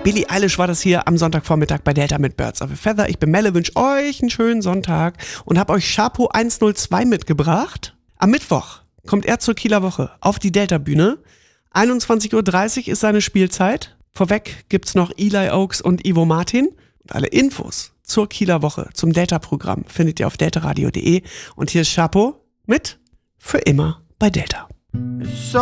Billie Eilish war das hier am Sonntagvormittag bei Delta mit Birds of a Feather. Ich bin Melle, wünsche euch einen schönen Sonntag und habe euch Chapo 102 mitgebracht. Am Mittwoch kommt er zur Kieler Woche auf die Delta-Bühne. 21.30 Uhr ist seine Spielzeit. Vorweg gibt's noch Eli Oaks und Ivo Martin. Und alle Infos zur Kieler Woche, zum Delta-Programm findet ihr auf deltaradio.de. Und hier ist Chapo mit Für immer bei Delta.